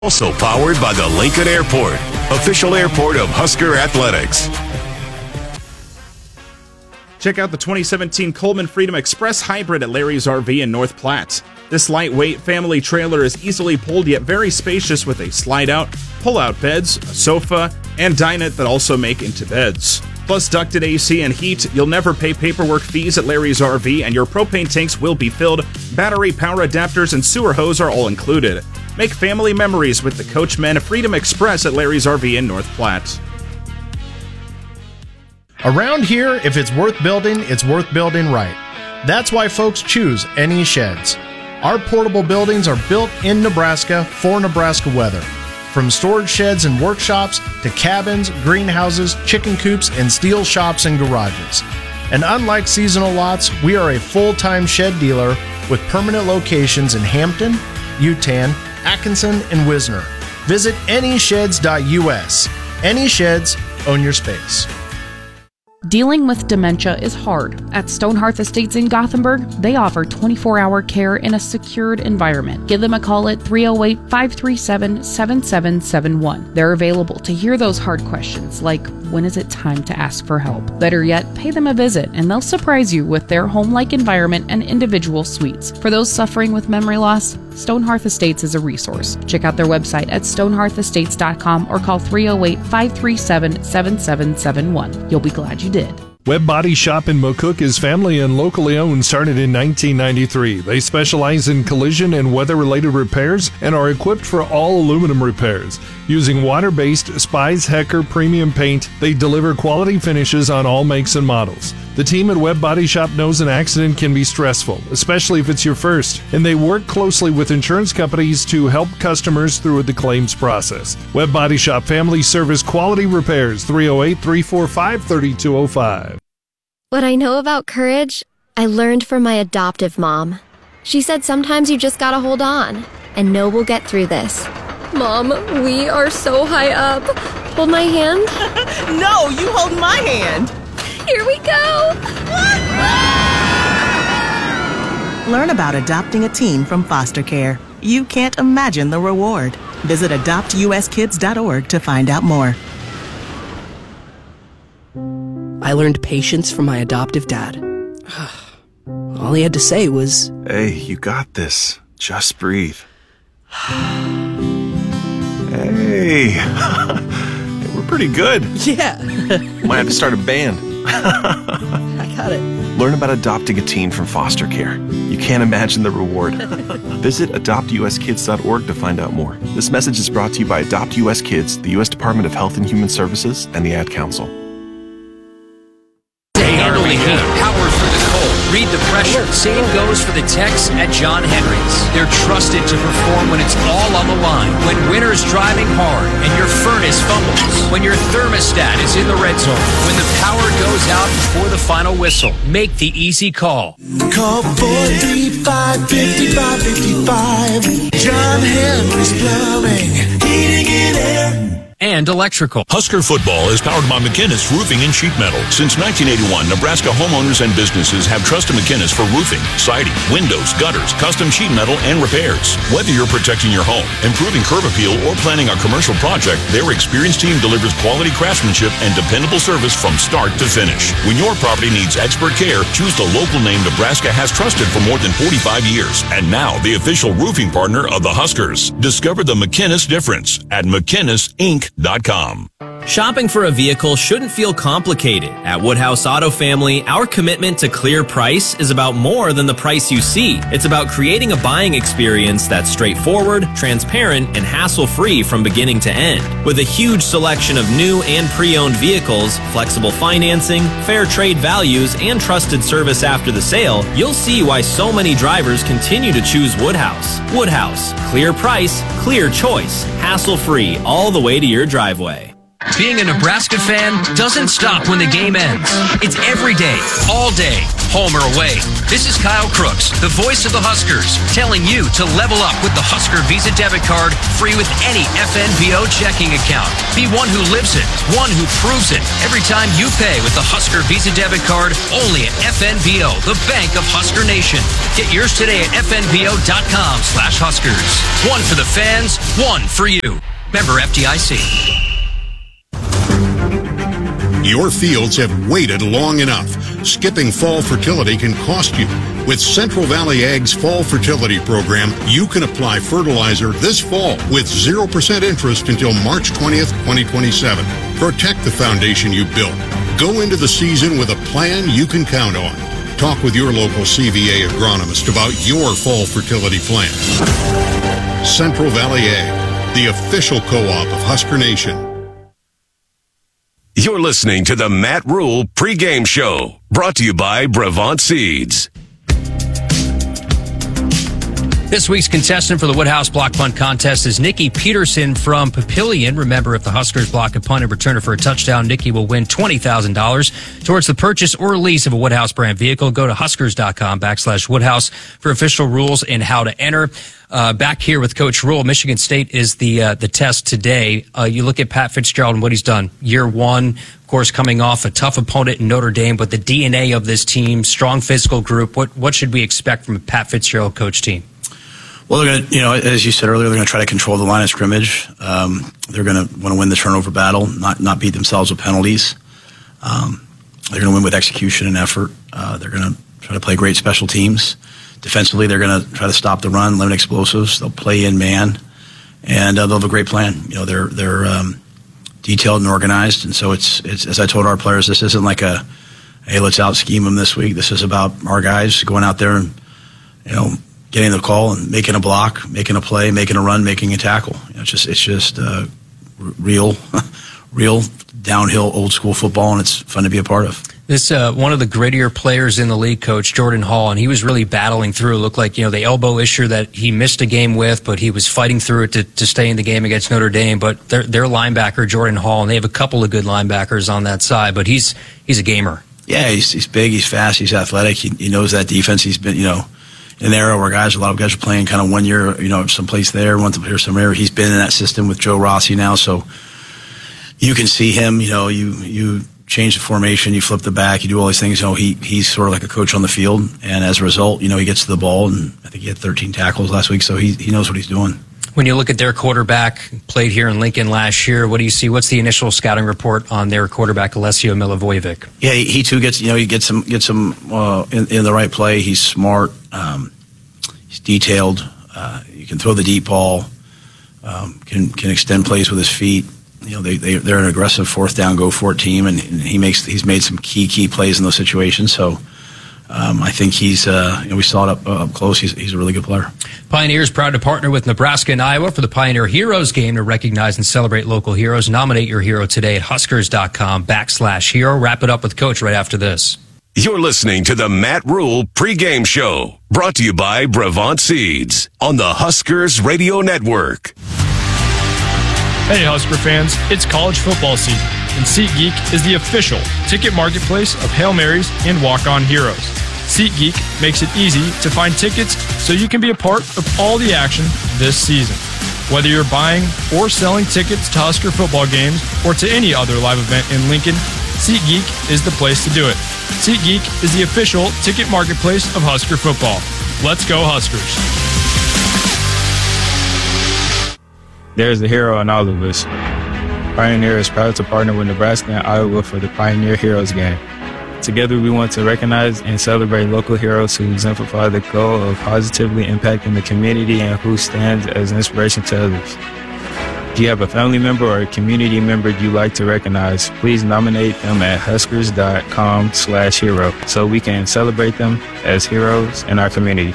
Also powered by the Lincoln Airport, official airport of Husker Athletics. Check out the 2017 Coleman Freedom Express Hybrid at Larry's RV in North Platte. This lightweight family trailer is easily pulled yet very spacious with a slide-out, pull-out beds, a sofa, and dinette that also make into beds. Plus ducted AC and heat, you'll never pay paperwork fees at Larry's RV, and your propane tanks will be filled. Battery, power adapters, and sewer hose are all included. Make family memories with the Coachmen Freedom Express at Larry's RV in North Platte. Around here, if it's worth building right. That's why folks choose NE Sheds. Our portable buildings are built in Nebraska for Nebraska weather. From storage sheds and workshops to cabins, greenhouses, chicken coops, and steel shops and garages. And unlike seasonal lots, we are a full-time shed dealer with permanent locations in Hampton, Utan, Atkinson, and Wisner. Visit nesheds.us. NE Sheds, own your space. Dealing with dementia is hard. At Stonehearth Estates in Gothenburg, they offer 24-hour care in a secured environment. Give them a call at 308-537-7771. They're available to hear those hard questions like, when is it time to ask for help? Better yet, pay them a visit and they'll surprise you with their home-like environment and individual suites. For those suffering with memory loss, Stonehearth Estates is a resource. Check out their website at stonehearthestates.com or call 308-537-7771. You'll be glad you did. Webb Body Shop in McCook is family and locally owned, started in 1993. They specialize in collision and weather-related repairs and are equipped for all aluminum repairs. Using water-based Spies Hecker premium paint, they deliver quality finishes on all makes and models. The team at Webb Body Shop knows an accident can be stressful, especially if it's your first, and they work closely with insurance companies to help customers through the claims process. Webb Body Shop Family Service Quality Repairs, 308-345-3205. What I know about courage, I learned from my adoptive mom. She said sometimes you just gotta hold on and know we'll get through this. Mom, we are so high up. Hold my hand. No, you hold my hand. Here we go. Learn about adopting a teen from foster care. You can't imagine the reward. Visit adoptuskids.org to find out more. I learned patience from my adoptive dad. All he had to say was, "Hey, you got this. Just breathe." Hey, we're pretty good. yeah. Might have to start a band. I got it. Learn about adopting a teen from foster care. You can't imagine the reward. Visit adoptuskids.org to find out more. This message is brought to you by Adopt US Kids, the U.S. Department of Health and Human Services, and the Ad Council. Power through the cold. Read the pressure. Same goes for the techs at John Henry's. They're trusted to perform when it's all on the line. When winter's driving hard and your furnace fumbles. When your thermostat is in the red zone. When the power goes out before the final whistle. Make the easy call. Call 435-5555. John Henry's Plumbing, Heating and Air. And electrical. Husker football is powered by McInnis Roofing and Sheet Metal. Since 1981, Nebraska homeowners and businesses have trusted McInnis for roofing, siding, windows, gutters, custom sheet metal, and repairs. Whether you're protecting your home, improving curb appeal, or planning a commercial project, their experienced team delivers quality craftsmanship and dependable service from start to finish. When your property needs expert care, choose the local name Nebraska has trusted for more than 45 years. And now, the official roofing partner of the Huskers. Discover the McInnis difference at McInnisinc.com. Shopping for a vehicle shouldn't feel complicated. At Woodhouse Auto Family, our commitment to clear price is about more than the price you see. It's about creating a buying experience that's straightforward, transparent, and hassle-free from beginning to end. With a huge selection of new and pre-owned vehicles, flexible financing, fair trade values, and trusted service after the sale, you'll see why so many drivers continue to choose Woodhouse. Woodhouse, clear price, clear choice, hassle-free all the way to your driveway. Being a Nebraska fan doesn't stop when the game ends. It's every day, all day, home or away. This is Kyle Crooks, the voice of the Huskers, telling you to level up with the Husker Visa debit card, free with any FNBO checking account. Be one who lives it, one who proves it. Every time you pay with the Husker Visa debit card, only at FNBO, the bank of Husker Nation. Get yours today at fnbo.com/Huskers. One for the fans, one for you. Member FDIC. Your fields have waited long enough. Skipping fall fertility can cost you. With Central Valley Ag's Fall Fertility Program, you can apply fertilizer this fall with 0% interest until March 20th, 2027. Protect the foundation you built. Go into the season with a plan you can count on. Talk with your local CVA agronomist about your fall fertility plan. Central Valley Ag, the official co-op of Husker Nation. You're listening to the Matt Rule pregame show, brought to you by Brevant Seeds. This week's contestant for the Woodhouse Block Punt Contest is Nikki Peterson from Papillion. Remember, if the Huskers block a punt and return it for a touchdown, Nikki will win $20,000 towards the purchase or lease of a Woodhouse brand vehicle. Go to huskers.com/Woodhouse for official rules and how to enter. Back here with Coach Rule, Michigan State is the test today. You look at Pat Fitzgerald and what he's done. Year one, of course, coming off a tough opponent in Notre Dame, but the DNA of this team, strong physical group. What should we expect from a Pat Fitzgerald coach team? Well, they're going to, as you said earlier, they're going to try to control the line of scrimmage. They're going to want to win the turnover battle, not beat themselves with penalties. They're going to win with execution and effort. They're going to try to play great special teams. Defensively, they're going to try to stop the run, limit explosives. They'll play in man, and they'll have a great plan. They're detailed and organized, and so it's as I told our players, this isn't like a, hey, let's out scheme them this week. This is about our guys going out there and getting the call and making a block, making a play, making a run, making a tackle. It's just real downhill old school football, and it's fun to be a part of. This one of the grittier players in the league, Coach Jordan Hall, and he was really battling through. It looked like the elbow issue that he missed a game with, but he was fighting through it to stay in the game against Notre Dame. But their linebacker, Jordan Hall, and they have a couple of good linebackers on that side, but he's a gamer. Yeah, he's big, he's fast, he's athletic. He knows that defense. He's been in an era where a lot of guys are playing kind of 1 year, someplace there, one here, somewhere. He's been in that system with Joe Rossi now, so you can see him. You change the formation, you flip the back, you do all these things. He's sort of like a coach on the field, and as a result, he gets to the ball, and I think he had 13 tackles last week, so he knows what he's doing. When you look at their quarterback, played here in Lincoln last year, what do you see? What's the initial scouting report on their quarterback, Alessio Milivojevic? Yeah, he too gets he gets him in the right play. He's smart. He's detailed. You can throw the deep ball. Can extend plays with his feet. They're an aggressive fourth down, go for it team, and he's made some key plays in those situations. So I think he's we saw it up close. He's a really good player. Pioneer is proud to partner with Nebraska and Iowa for the Pioneer Heroes game to recognize and celebrate local heroes. Nominate your hero today at huskers.com/hero. Wrap it up with Coach right after this. You're listening to the Matt Rule pregame show, brought to you by Brevant Seeds on the Huskers Radio Network. Hey Husker fans, it's college football season, and SeatGeek is the official ticket marketplace of Hail Marys and walk-on heroes. SeatGeek makes it easy to find tickets so you can be a part of all the action this season. Whether you're buying or selling tickets to Husker football games or to any other live event in Lincoln, SeatGeek is the place to do it. SeatGeek is the official ticket marketplace of Husker football. Let's go Huskers. There's a hero in all of us. Pioneer is proud to partner with Nebraska and Iowa for the Pioneer Heroes game. Together we want to recognize and celebrate local heroes who exemplify the goal of positively impacting the community and who stands as inspiration to others. If you have a family member or a community member you'd like to recognize, please nominate them at huskers.com/hero so we can celebrate them as heroes in our community.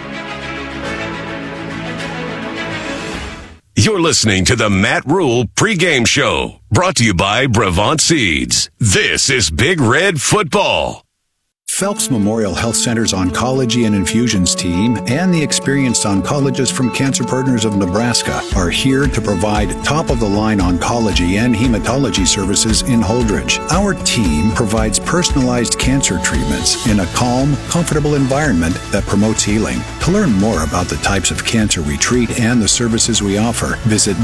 You're listening to the Matt Rule pregame show, brought to you by Brevant Seeds. This is Big Red Football. Phelps Memorial Health Center's Oncology and Infusions team and the experienced oncologists from Cancer Partners of Nebraska are here to provide top-of-the-line oncology and hematology services in Holdridge. Our team provides personalized cancer treatments in a calm, comfortable environment that promotes healing. To learn more about the types of cancer we treat and the services we offer, visit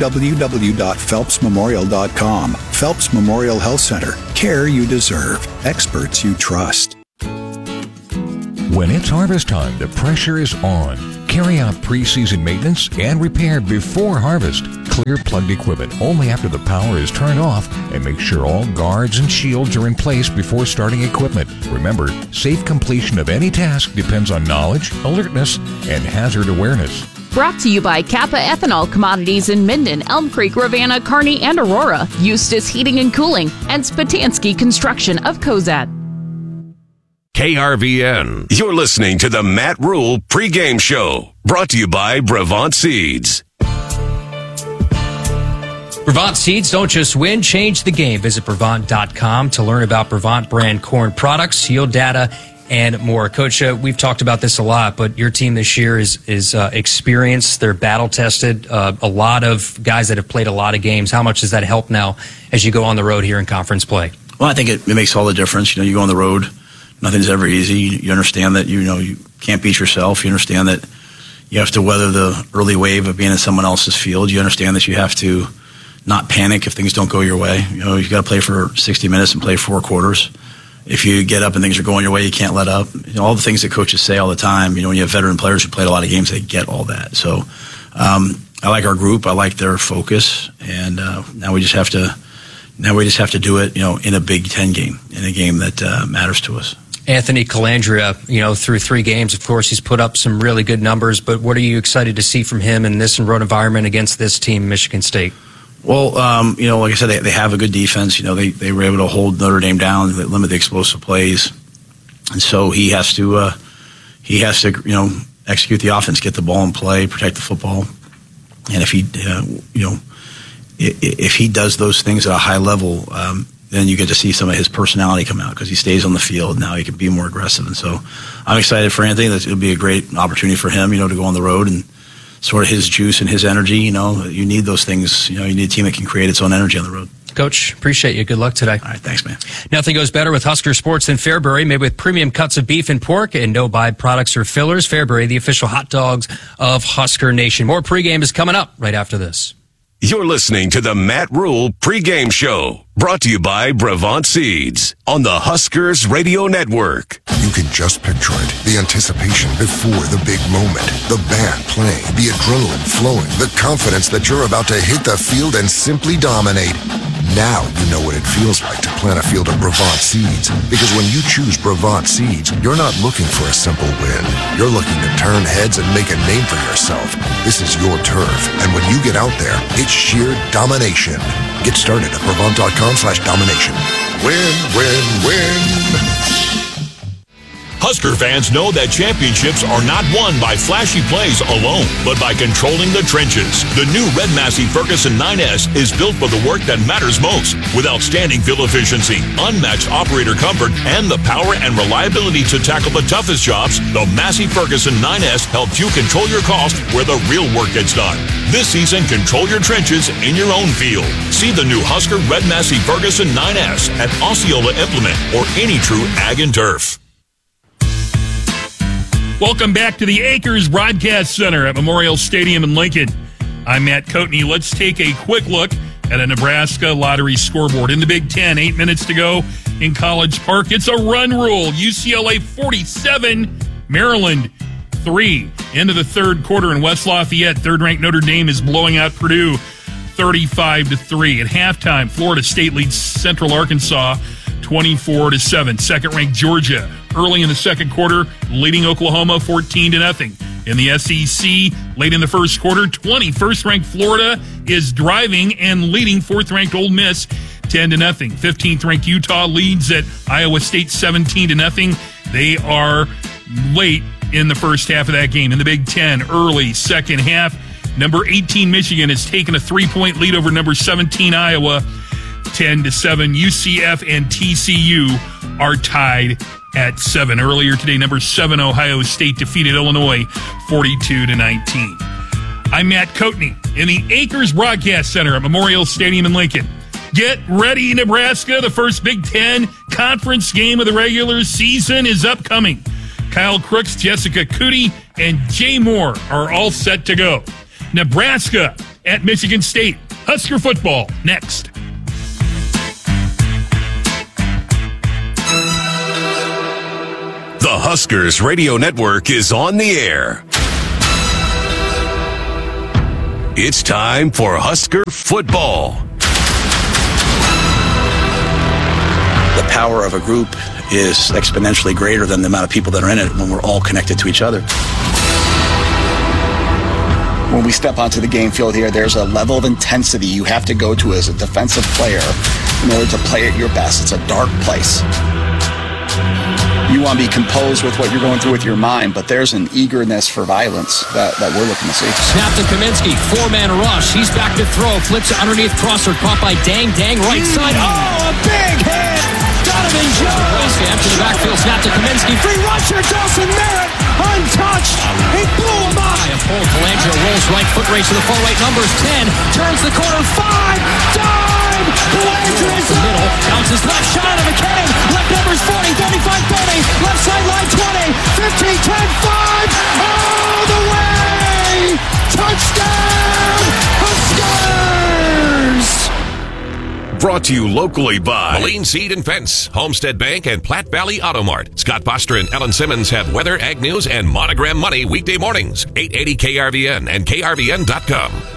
www.phelpsmemorial.com. Phelps Memorial Health Center. Care you deserve. Experts you trust. When it's harvest time, the pressure is on. Carry out pre-season maintenance and repair before harvest. Clear plugged equipment only after the power is turned off, and make sure all guards and shields are in place before starting equipment. Remember, safe completion of any task depends on knowledge, alertness, and hazard awareness. Brought to you by Kappa Ethanol Commodities in Minden, Elm Creek, Ravenna, Kearney, and Aurora. Eustis Heating and Cooling, and Spatansky Construction of Cozad. KRVN. You're listening to the Matt Rule pregame show, brought to you by Brevant Seeds. Brevant Seeds don't just win, change the game. Visit Brevant.com to learn about Brevant brand corn products, yield data, and more. Coach, we've talked about this a lot, but your team this year is experienced. They're battle-tested. A lot of guys that have played a lot of games. How much does that help now as you go on the road here in conference play? Well, I think it makes all the difference. You go on the road, nothing's ever easy. You understand that, you can't beat yourself. You understand that you have to weather the early wave of being in someone else's field. You understand that you have to not panic if things don't go your way. You've got to play for 60 minutes and play 4 quarters. If you get up and things are going your way, you can't let up. All the things that coaches say all the time. When you have veteran players who played a lot of games, they get all that. So I like our group. I like their focus. And now we just have to do it, in a Big Ten game, in a game that matters to us. Anthony Calandria, through 3 games, of course, he's put up some really good numbers. But what are you excited to see from him in this road environment against this team, Michigan State? Well, like I said, they have a good defense. They were able to hold Notre Dame down, limit the explosive plays, and so he has to execute the offense, get the ball in play, protect the football, and if he does those things at a high level, then you get to see some of his personality come out because he stays on the field. Now he can be more aggressive, and so I'm excited for Anthony. It'll be a great opportunity for him, to go on the road and sort of his juice and his energy. You need those things. You need a team that can create its own energy on the road. Coach, appreciate you. Good luck today. All right, thanks, man. Nothing goes better with Husker Sports than Fairbury, made with premium cuts of beef and pork and no byproducts or fillers. Fairbury, the official hot dogs of Husker Nation. More pregame is coming up right after this. You're listening to the Matt Rule pregame show, brought to you by Brevant Seeds on the Huskers Radio Network. You can just picture it. The anticipation before the big moment. The band playing, the adrenaline flowing, the confidence that you're about to hit the field and simply dominate. Now you know what it feels like to plant a field of Brevant Seeds. Because when you choose Brevant Seeds, you're not looking for a simple win. You're looking to turn heads and make a name for yourself. This is your turf, and when you get out there, it's sheer domination. Get started at Brevant.com/domination. Win, win, win. Husker fans know that championships are not won by flashy plays alone, but by controlling the trenches. The new Red Massey Ferguson 9S is built for the work that matters most, with outstanding fuel efficiency, unmatched operator comfort, and the power and reliability to tackle the toughest jobs. The Massey Ferguson 9S helps you control your cost where the real work gets done. This season, control your trenches in your own field. See the new Husker Red Massey Ferguson 9S at Osceola Implement or any true Ag and Turf. Welcome back to the Acres Broadcast Center at Memorial Stadium in Lincoln. I'm Matt Coatney. Let's take a quick look at a Nebraska lottery scoreboard. In the Big Ten, 8 minutes to go in College Park. It's a run rule. UCLA 47, Maryland 3. Into the third quarter in West Lafayette. Third-ranked Notre Dame is blowing out Purdue 35-3. At halftime, Florida State leads Central Arkansas 24-7. Second-ranked Georgia early in the second quarter, leading Oklahoma 14-0. In the SEC, late in the first quarter, first-ranked Florida is driving and leading fourth-ranked Ole Miss 10-0. 15th-ranked Utah leads at Iowa State 17-0. They are late in the first half of that game. In the Big Ten, early second half, number 18 Michigan has taken a 3-point lead over number 17 Iowa 10-7. UCF and TCU are tied at 7. Earlier today, number 7 Ohio State defeated Illinois 42-19. I'm Matt Coatney in the Acres Broadcast Center at Memorial Stadium in Lincoln. Get ready, Nebraska. The first Big Ten conference game of the regular season is upcoming. Kyle Crooks, Jessica Cootie, and Jay Moore are all set to go. Nebraska at Michigan State. Husker football next. The Huskers Radio Network is on the air. It's time for Husker football. The power of a group is exponentially greater than the amount of people that are in it when we're all connected to each other. When we step onto the game field here, there's a level of intensity you have to go to as a defensive player in order to play at your best. It's a dark place. You want to be composed with what you're going through with your mind, but there's an eagerness for violence that we're looking to see. Snap to Kaminsky, 4-man rush. He's back to throw, flips it underneath crosser, caught by Dang, right side. Oh, a big hit! Donovan Jones. After the backfield, snap to Kaminsky, free rusher, Dawson Merritt, untouched. He blew him up. A pull, Colangelo rolls right, foot race to the far right, numbers 10, turns the corner, 5, dive! Colangelo is the middle, bounces left, shot of McCain, left numbers 40, 35, 30, left sideline 20, 15, 10, 5, all the way! Touchdown, Huskers! Brought to you locally by Moline Seed and Fence, Homestead Bank, and Platte Valley Auto Mart. Scott Foster and Ellen Simmons have weather, ag news, and Monogram Money weekday mornings, 880 KRVN and KRVN.com.